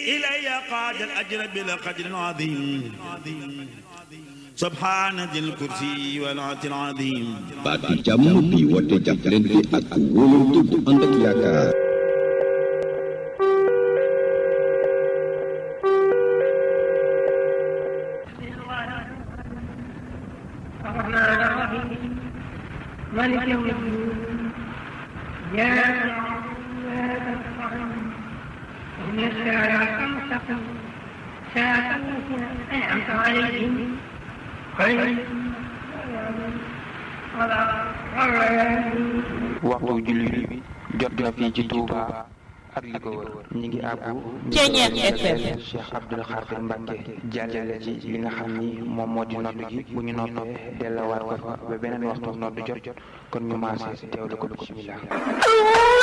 إلي قاد الأجر بالقدر العظيم سبحان ذي الكرسي والعرش العظيم baati jàmm bi woote jàppalante ak wóolante bu ànd ak yaakaar. مالك يوم الدين إن الصراط المستقيم صراط الذين أنعمت عليهم waxtu julli bi jot na fii ci Touba ak li ko wër ñi ngi àbbu Ceeñeer FM Cheikh Abdoul Khadir Mbacke jàllale ci li nga xam ni moom moo di nodd gi bu ñu noppee delluwaat ko fa ba beneen waxtu nodd jot kon ñu maase teewlu ko bismillah